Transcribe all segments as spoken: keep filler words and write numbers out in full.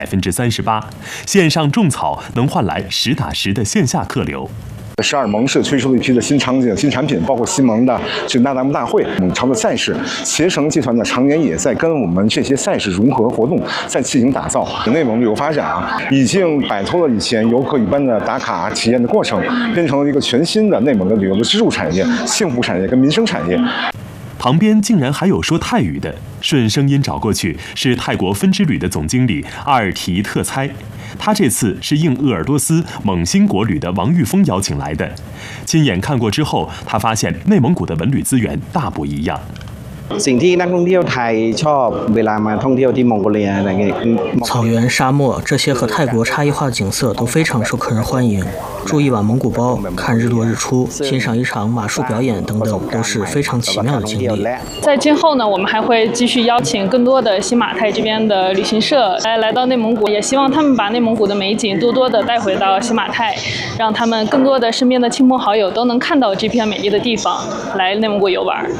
百分之三十八，线上种草能换来实打实的线下客流。 十二盟是推出了一批的新场景、新产品，包括西盟的这个纳达慕大会、蒙超的赛事，携程集团呢常年也在跟我们这些赛事融合活动，在进行打造。内蒙旅游发展啊，已经摆脱了以前游客一般的打卡体验的过程，变成了一个全新的内蒙的旅游的支柱产业、幸福产业跟民生产业。 旁边竟然还有说泰语的，顺声音找过去，是泰国分支旅的总经理阿尔提特猜。他这次是应鄂尔多斯蒙辛国旅的王玉峰邀请来的，亲眼看过之后，他发现内蒙古的文旅资源大不一样。 สิ่งที่นักท่องเที่ยวไทยชอบเวลามาท่องเที่ยวที่มองโกเลียอะไรเงี้ย草原、沙漠这些和泰国差异化的景色都非常受客人欢迎。住一晚蒙古包，看日落日出，欣赏一场马术表演等等，都是非常奇妙的经历。 在今后呢，我们还会继续邀请更多的新马泰这边的旅行社来来到内蒙古，也希望他们把内蒙古的美景多多的带回到新马泰，让他们更多的身边的亲朋好友都能看到这片美丽的地方，来内蒙古游玩。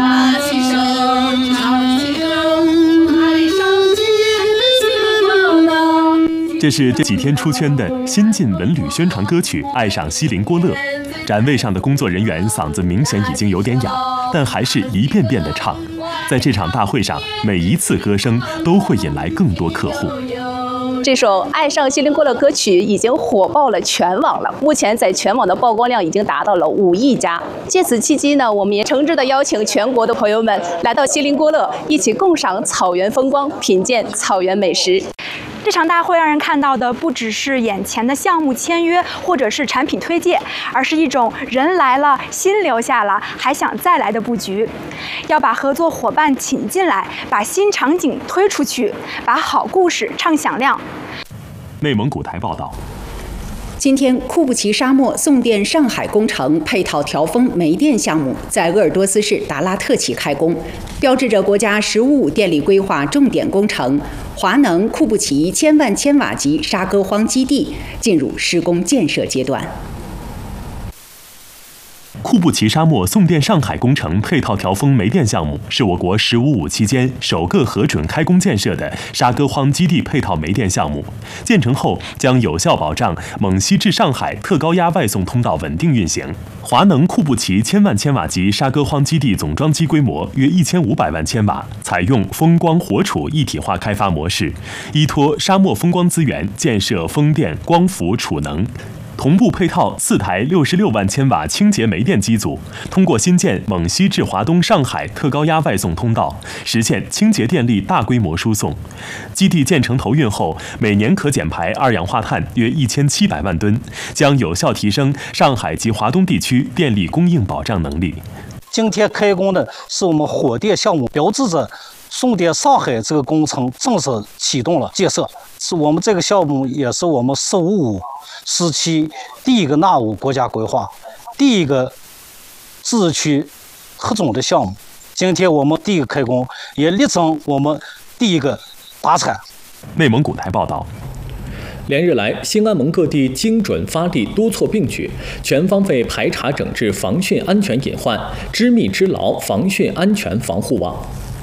这是这几天出圈的新晋文旅宣传歌曲《爱上锡林郭勒》。展位上的工作人员嗓子明显已经有点哑，但还是一遍遍地唱。在这场大会上，每一次歌声都会引来更多客户。 这首《爱上锡林郭勒》歌曲已经火爆了全网了，目前在全网的曝光量已经达到了五亿加。借此契机呢，我们也诚挚地邀请全国的朋友们来到锡林郭勒，一起共赏草原风光，品鉴草原美食。 这场大会让人看到的不只是眼前的项目签约或者是产品推介，而是一种人来了心留下了还想再来的布局。要把合作伙伴请进来，把新场景推出去，把好故事唱响亮。 内蒙古台报道。 今天，库布齐沙漠送电上海工程配套调峰煤电项目在鄂尔多斯市达拉特旗开工，标志着国家“十五五”电力规划重点工程华能库布齐千万千瓦级沙戈荒基地进入施工建设阶段。 库布齐沙漠送电上海工程配套调峰煤电项目是我国“十五五”期间首个核准开工建设的沙戈荒基地配套煤电项目。建成后将有效保障蒙西至上海特高压外送通道稳定运行。华能库布齐千万千瓦级沙戈荒基地总装机规模约一千五百万千瓦，采用风光火储一体化开发模式，依托沙漠风光资源建设风电、光伏、储能。同步配套四台六十六万千瓦清洁煤电机组，通过新建蒙西至华东上海特高压外送通道，实现清洁电力大规模输送。基地建成投运后，每年可减排二氧化碳约一千七百万吨，将有效提升上海及华东地区电力供应保障能力。 今天开工的是我们火电项目，标志着送电上海这个工程正式启动了建设。是我们这个项目也是我们“十五五”时期第一个纳入国家规划、第一个自治区核准的项目。今天我们第一个开工，也力争我们第一个达产。 内蒙古台报道。 连日来，新安盟各地精准发力多措并举，全方位排查整治防汛安全隐患，织密织牢防汛安全防护网。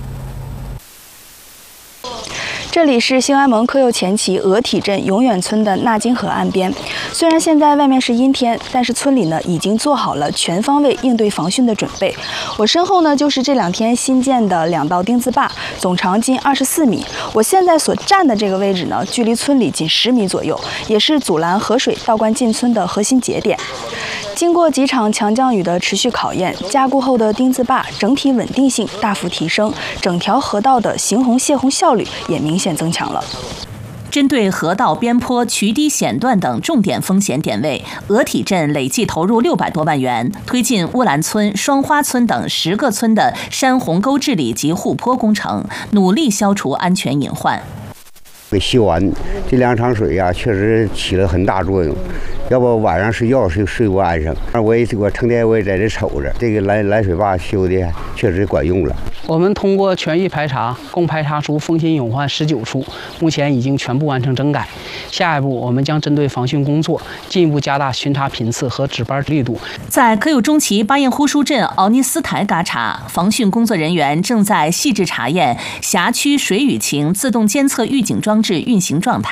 这里是兴安盟科右前旗鹅体镇永远村的纳金河岸边。虽然现在外面是阴天，但是村里呢已经做好了全方位应对防汛的准备。我身后呢就是这两天新建的两道丁字坝，总长近二十四米。我现在所站的这个位置呢，距离村里仅十米左右，也是阻拦河水倒灌进村的核心节点。经过几场强降雨的持续考验，加固后的丁字坝整体稳定性大幅提升，整条河道的行洪泄洪效率也明显增强了。 针对河道边坡、渠堤险段等重点风险点位，鹅体镇累计投入六百多万元，推进乌兰村、双花村等十个村的山洪沟治理及护坡工程，努力消除安全隐患。 给修完这两场水呀、啊，确实起了很大作用。要不晚上睡觉睡睡不安生。我也我成天我也在这瞅着，这个拦拦水坝修的确实管用了。 我们通过全域排查，共排查出风险隐患十九处，目前已经全部完成整改。下一步，我们将针对防汛工作进一步加大巡查频次和值班力度。 在科右中旗巴彦呼舒镇奥尼斯台嘎查，防汛工作人员正在细致查验辖区水雨情自动监测预警装置运行状态。